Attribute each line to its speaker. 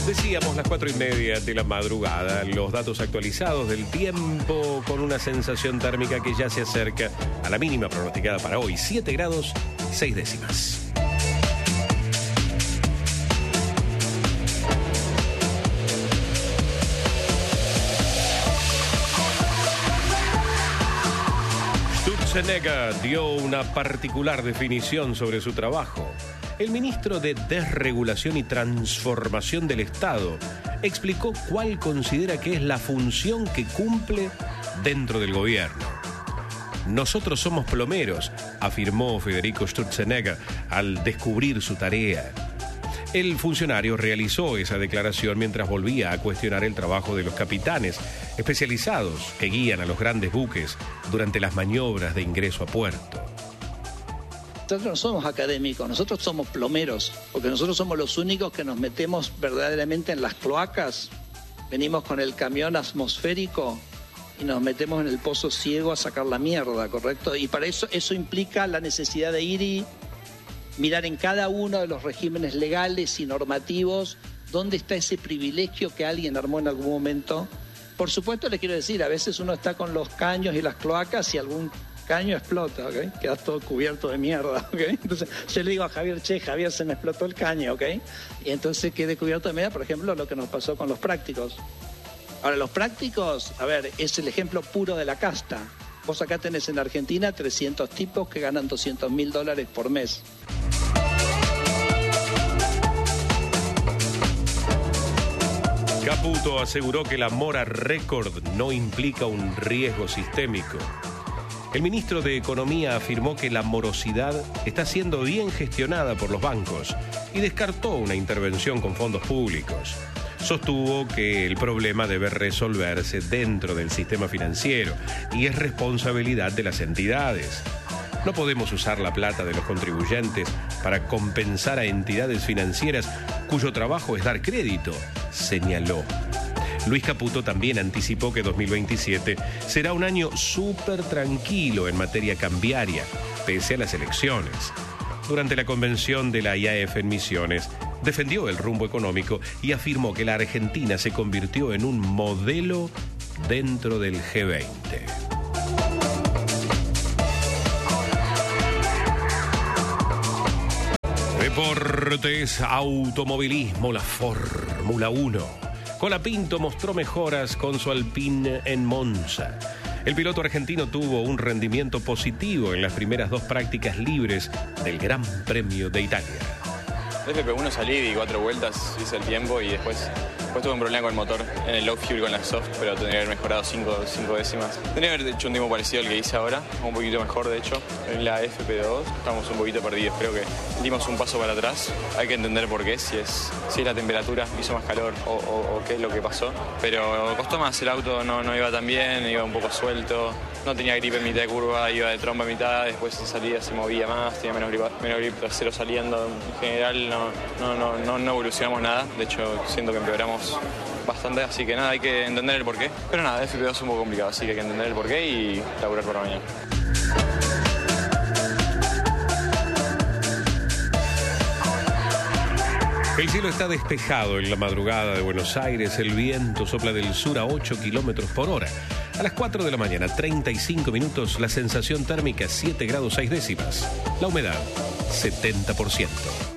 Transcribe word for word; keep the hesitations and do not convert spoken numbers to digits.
Speaker 1: Decíamos las cuatro y media de la madrugada, los datos actualizados del tiempo con una sensación térmica que ya se acerca a la mínima pronosticada para hoy, siete grados seis décimas. Sturzenegger dio una particular definición sobre su trabajo. El ministro de Desregulación y Transformación del Estado explicó cuál considera que es la función que cumple dentro del gobierno. Nosotros somos plomeros, afirmó Federico Sturzenegger al descubrir su tarea. El funcionario realizó esa declaración mientras volvía a cuestionar el trabajo de los capitanes especializados que guían a los grandes buques durante las maniobras de ingreso a puerto.
Speaker 2: Nosotros no somos académicos, nosotros somos plomeros, porque nosotros somos los únicos que nos metemos verdaderamente en las cloacas, venimos con el camión atmosférico y nos metemos en el pozo ciego a sacar la mierda, ¿correcto? Y para eso, eso implica la necesidad de ir y mirar en cada uno de los regímenes legales y normativos dónde está ese privilegio que alguien armó en algún momento. Por supuesto, les quiero decir, a veces uno está con los caños y las cloacas y algún caño explota, ¿ok? Quedas todo cubierto de mierda, ¿ok? Entonces yo le digo a Javier, che, Javier, se me explotó el caño, ¿ok? Y entonces quedé cubierto de mierda, por ejemplo, lo que nos pasó con los prácticos. Ahora, los prácticos, a ver, es el ejemplo puro de la casta. Vos acá tenés en Argentina trescientos tipos que ganan doscientos mil dólares por mes.
Speaker 1: Caputo aseguró que la mora récord no implica un riesgo sistémico. El ministro de Economía afirmó que la morosidad está siendo bien gestionada por los bancos y descartó una intervención con fondos públicos. Sostuvo que el problema debe resolverse dentro del sistema financiero y es responsabilidad de las entidades. No podemos usar la plata de los contribuyentes para compensar a entidades financieras cuyo trabajo es dar crédito, señaló. Luis Caputo también anticipó que dos mil veintisiete será un año súper tranquilo en materia cambiaria, pese a las elecciones. Durante la convención de la I A F en Misiones, defendió el rumbo económico y afirmó que la Argentina se convirtió en un modelo dentro del G veinte. Deportes, automovilismo, la Fórmula uno. Colapinto mostró mejoras con su Alpine en Monza. El piloto argentino tuvo un rendimiento positivo en las primeras dos prácticas libres del Gran Premio de Italia.
Speaker 3: F P uno salí, di cuatro vueltas, hice el tiempo y después, después tuve un problema con el motor en el low fuel con la soft, pero tendría que haber mejorado cinco, cinco décimas. Tendría que haber hecho un tiempo parecido al que hice ahora, un poquito mejor de hecho. En la F P dos estamos un poquito perdidos, creo que dimos un paso para atrás. Hay que entender por qué, si es, si es la temperatura, hizo más calor o, o, o qué es lo que pasó. Pero costó más, el auto no, no iba tan bien, iba un poco suelto. No tenía grip en mitad de curva, iba de trompa en mitad, después en salida se movía más, tenía menos grip, menos grip trasero saliendo. En general no, no, no, no, no evolucionamos nada, de hecho siento que empeoramos bastante, así que nada, hay que entender el porqué. Pero nada, F P dos es un poco complicado, así que hay que entender el porqué y laburar por la mañana.
Speaker 1: El cielo está despejado en la madrugada de Buenos Aires, el viento sopla del sur a ocho kilómetros por hora. A las cuatro de la mañana, treinta y cinco minutos, la sensación térmica siete grados seis décimas. La humedad, setenta por ciento.